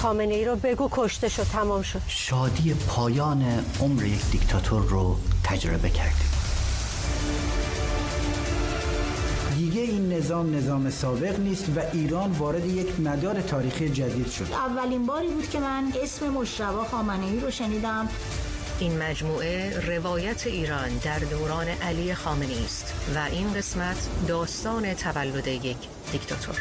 خامنه ای رو بگو کشته شد، تمام شد. شادی پایان عمر یک دیکتاتور رو تجربه کردیم. دیگه این نظام سابق نیست و ایران وارد یک مدار تاریخی جدید شد. اولین باری بود که من اسم مجتبی خامنه‌ای رو شنیدم. این مجموعه روایت ایران در دوران علی خامنه‌ای است و این قسمت داستان تولد یک دیکتاتور.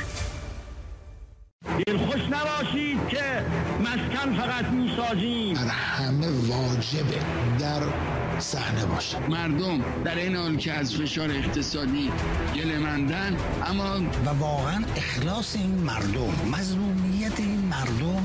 دلخوش نباشید که مسکن فقط میسازیم. همه واجبه در صحنه باشه. مردم در این حال که از فشار اقتصادی گله‌مندن، اما و واقعا اخلاص این مردم، مظلومیت این مردم.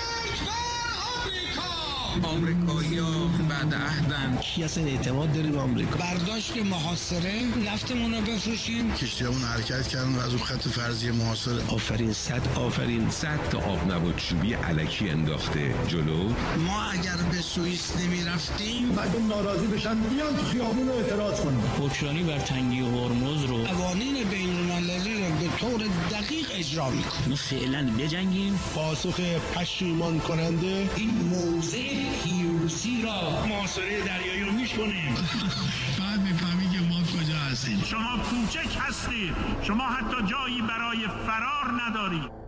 آمریکایی‌ها بعد عهدن. کی اصلا اعتماد داری به آمریکا؟ برداشت محاصره، نفتمون رو بفروشیم. کشتیامون حرکت کردن و از اون خط فرضی محاصره. آفرین صد تا آب نبات چوبی الکی انداخته جلو. ما اگر به سوئیس نمی رفتیم مردم ناراضی بشن بیان تو خیابون اعتراض کنن. اوکراینی بر تنگی هرمز رو قوانین بین‌المللی رو به طور دقیق اجرا می‌کنه. ما فعلا بجنگیم. پاسخ پشیمان کننده این موضع پیروزی را محاصره دریایی رو می‌کنیم. بعد می‌فهمی که ما کجا هستیم. شما کوچک هستید، شما حتی جایی برای فرار ندارید.